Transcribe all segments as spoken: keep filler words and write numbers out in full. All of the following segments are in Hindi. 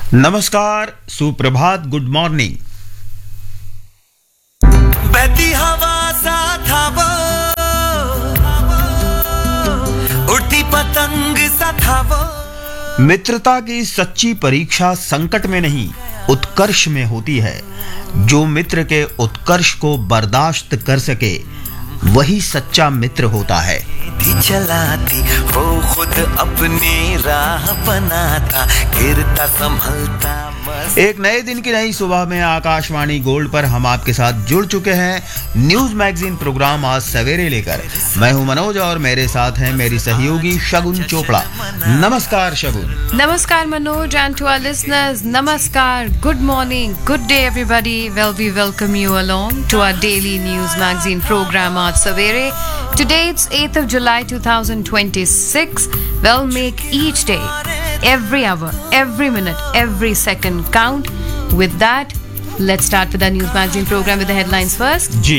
नमस्कार, सुप्रभात, गुड मॉर्निंग। बहती हवा सा था वो, उड़ती पतंग सा था वो। मित्रता की सच्ची परीक्षा संकट में नहीं, उत्कर्ष में होती है। जो मित्र के उत्कर्ष को बर्दाश्त कर सके वही सच्चा मित्र होता है। चलाती वो खुद अपनी राह बनाता, गिरता संभलता। एक नए दिन की नई सुबह में आकाशवाणी गोल्ड पर हम आपके साथ जुड़ चुके हैं न्यूज मैगजीन प्रोग्राम आज सवेरे लेकर। मैं हूं मनोज और मेरे साथ हैं मेरी सहयोगी शगुन चोपड़ा। नमस्कार शगुन। नमस्कार Manoj, and to our listeners, namaskar, good morning, good day everybody. Well, we welcome you along to our daily news magazine program Aaj Savere. Today it's eighth of July twenty twenty-six. Well, make each day, every hour, every minute, every second count. With that, let's start with our news magazine program with the headlines first. जी,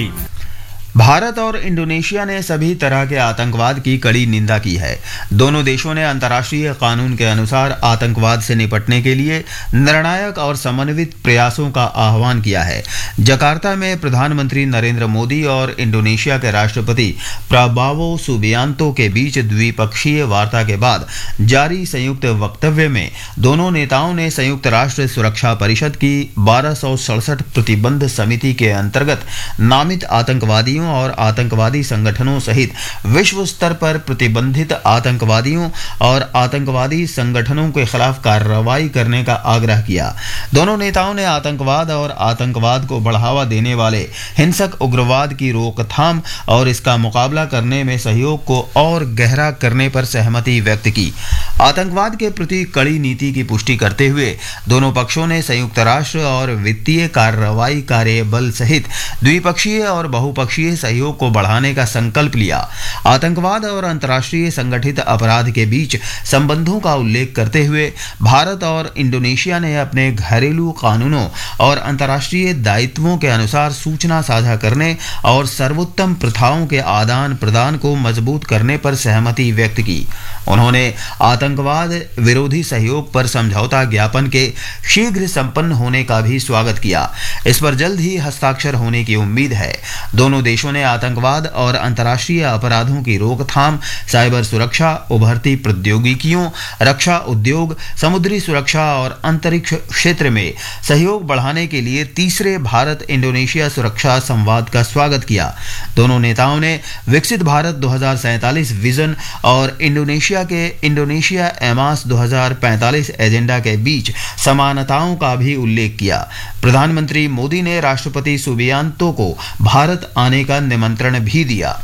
भारत और इंडोनेशिया ने सभी तरह के आतंकवाद की कड़ी निंदा की है। दोनों देशों ने अंतर्राष्ट्रीय कानून के अनुसार आतंकवाद से निपटने के लिए निर्णायक और समन्वित प्रयासों का आह्वान किया है। जकार्ता में प्रधानमंत्री नरेंद्र मोदी और इंडोनेशिया के राष्ट्रपति प्रबावो सुबियांतो के बीच द्विपक्षीय वार्ता के बाद जारी संयुक्त वक्तव्य में दोनों नेताओं ने संयुक्त राष्ट्र सुरक्षा परिषद की बारह सौ सड़सठ प्रतिबंध समिति के अंतर्गत नामित आतंकवादियों और आतंकवादी संगठनों सहित विश्व स्तर पर प्रतिबंधित आतंकवादियों और आतंकवादी संगठनों के खिलाफ कार्रवाई करने का आग्रह किया। दोनों नेताओं ने आतंकवाद और आतंकवाद को बढ़ावा देने वाले हिंसक उग्रवाद की रोकथाम और इसका मुकाबला करने में सहयोग को और गहरा करने पर सहमति व्यक्त की। आतंकवाद के प्रति कड़ी नीति की पुष्टि करते हुए दोनों पक्षों ने संयुक्त राष्ट्र और वित्तीय कार्रवाई कार्यबल सहित द्विपक्षीय और बहुपक्षीय सहयोग को बढ़ाने का संकल्प लिया। आतंकवाद और अंतर्राष्ट्रीय संगठित अपराध के बीच संबंधों का उल्लेख करते हुए भारत और इंडोनेशिया ने अपने घरेलू कानूनों और अंतर्राष्ट्रीय दायित्वों के अनुसार सूचना साझा करने और सर्वोत्तम प्रथाओं के आदान प्रदान को मजबूत करने पर सहमति व्यक्त की। उन्होंने आतंकवाद विरोधी सहयोग पर समझौता ज्ञापन के शीघ्र संपन्न होने का भी स्वागत किया। इस पर जल्द ही हस्ताक्षर होने की उम्मीद है। दोनों देशों ने आतंकवाद और अंतर्राष्ट्रीय अपराधों की रोकथाम, साइबर सुरक्षा, उभरती प्रौद्योगिकियों, रक्षा उद्योग, समुद्री सुरक्षा और अंतरिक्ष क्षेत्र में सहयोग बढ़ाने के लिए तीसरे भारत इंडोनेशिया सुरक्षा संवाद का स्वागत किया। दोनों नेताओं ने विकसित भारत दो हज़ार सैंतालीस विजन और इंडोनेशिया के इंडोनेशिया एमास दो हज़ार पैंतालीस एजेंडा के बीच समानताओं का भी उल्लेख किया। प्रधानमंत्री मोदी ने राष्ट्रपति सुबियांतो को भारत आने का निमंत्रण भी दिया।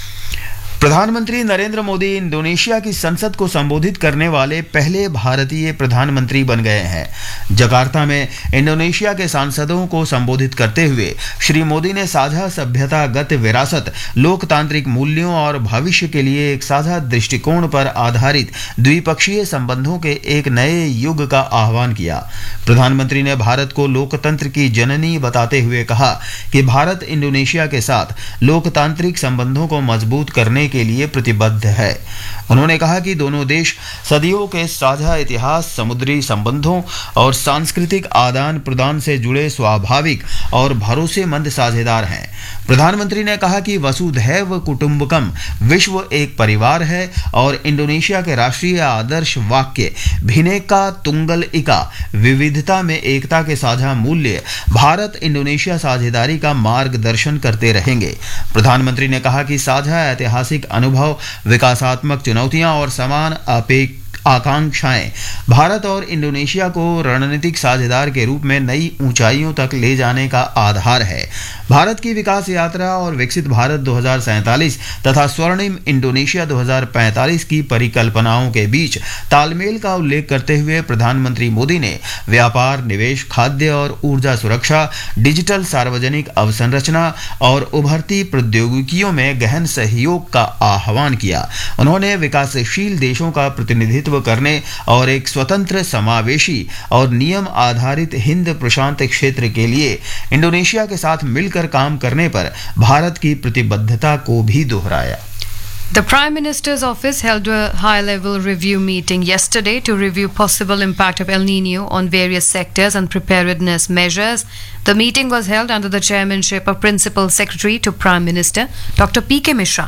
प्रधानमंत्री नरेंद्र मोदी इंडोनेशिया की संसद को संबोधित करने वाले पहले भारतीय प्रधानमंत्री बन गए हैं। जकार्ता में इंडोनेशिया के सांसदों को संबोधित करते हुए श्री मोदी ने साझा सभ्यतागत विरासत, लोकतांत्रिक मूल्यों और भविष्य के लिए एक साझा दृष्टिकोण पर आधारित द्विपक्षीय संबंधों के एक नए युग का आह्वान किया। प्रधानमंत्री ने भारत को लोकतंत्र की जननी बताते हुए कहा कि भारत इंडोनेशिया के साथ लोकतांत्रिक संबंधों को मजबूत करने के लिए प्रतिबद्ध है। उन्होंने कहा कि दोनों देश सदियों के साझा इतिहास, समुद्री संबंधों और सांस्कृतिक आदान प्रदान से जुड़े स्वाभाविक और भरोसेमंद साझेदार हैं। प्रधानमंत्री ने कहा कि वसुधैव कुटुंबकम, विश्व एक परिवार है और इंडोनेशिया के राष्ट्रीय आदर्श वाक्य भिन्नेका तुंगल इका, विविधता में एकता के साझा मूल्य भारत इंडोनेशिया साझेदारी का मार्गदर्शन करते रहेंगे। प्रधानमंत्री ने कहा कि साझा ऐतिहासिक अनुभव, विकासात्मक चुनौतियां और समान अपेक्षा आकांक्षाएं भारत और इंडोनेशिया को रणनीतिक साझेदार के रूप में नई ऊंचाइयों तक ले जाने का आधार है। भारत की विकास यात्रा और विकसित भारत दो हज़ार सैंतालीस तथा स्वर्णिम इंडोनेशिया दो हज़ार पैंतालीस की परिकल्पनाओं के बीच तालमेल का उल्लेख करते हुए प्रधानमंत्री मोदी ने व्यापार, निवेश, खाद्य और ऊर्जा सुरक्षा, डिजिटल सार्वजनिक अवसंरचना और उभरती प्रौद्योगिकियों में गहन सहयोग का आह्वान किया। उन्होंने विकासशील देशों का प्रतिनिधित्व करने और एक स्वतंत्र, समावेशी और नियम आधारित हिंद प्रशांत क्षेत्र के लिए इंडोनेशिया के साथ मिलकर काम करने पर भारत की प्रतिबद्धता को भी दोहराया। The Prime Minister's office held a high-level review meeting yesterday to review possible impact of El Nino on various sectors and preparedness measures. The meeting was held under the chairmanship of Principal Secretary to Prime Minister Doctor P K Mishra.